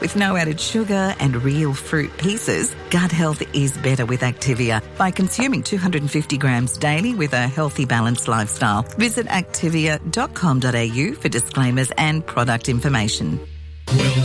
With no added sugar and real fruit pieces, gut health is better with Activia by consuming 250 grams daily with a healthy, balanced lifestyle. Visit activia.com.au for disclaimers and product information.